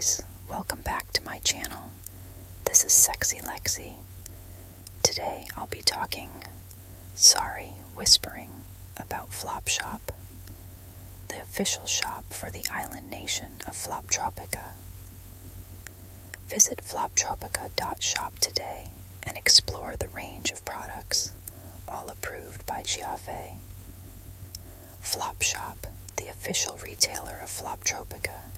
guys, welcome back to my channel. This is Sexy Lexi. Today I'll be whispering about Flopshop, the official shop for the island nation of Floptropica. Visit floptropica.shop today and explore the range of products, all approved by Giave. Flopshop, the official retailer of Floptropica,